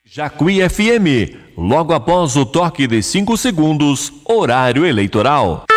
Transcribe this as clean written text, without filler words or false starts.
Jacuí FM, logo após o toque de 5 segundos, horário eleitoral.